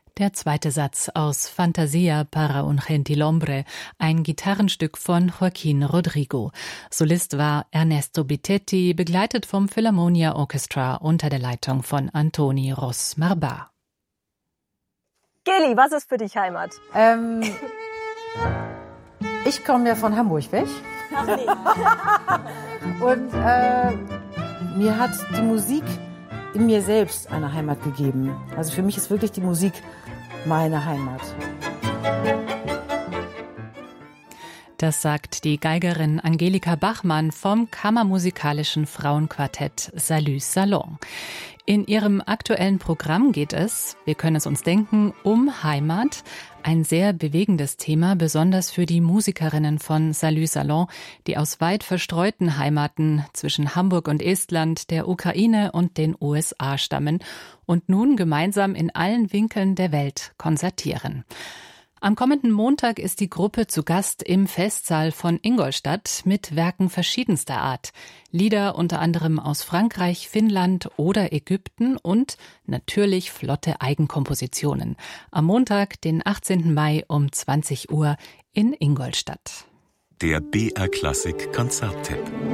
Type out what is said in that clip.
Der zweite Satz aus Fantasia para un gentilhombre, ein Gitarrenstück von Joaquín Rodrigo. Solist war Ernesto Bitetti, begleitet vom Philharmonia Orchestra unter der Leitung von Antoni Ros Marbar. Geli, was ist für dich Heimat? Ich komme ja von Hamburg weg. Ach nee. Und mir hat die Musik in mir selbst eine Heimat gegeben. Also für mich ist wirklich die Musik meine Heimat. Das sagt die Geigerin Angelika Bachmann vom kammermusikalischen Frauenquartett Salut Salon. In ihrem aktuellen Programm geht es, wir können es uns denken, um Heimat. Ein sehr bewegendes Thema, besonders für die Musikerinnen von Salut Salon, die aus weit verstreuten Heimaten zwischen Hamburg und Estland, der Ukraine und den USA stammen und nun gemeinsam in allen Winkeln der Welt konzertieren. Am kommenden Montag ist die Gruppe zu Gast im Festsaal von Ingolstadt mit Werken verschiedenster Art. Lieder unter anderem aus Frankreich, Finnland oder Ägypten und natürlich flotte Eigenkompositionen. Am Montag, den 18. Mai um 20 Uhr in Ingolstadt. Der BR Klassik Konzerttipp.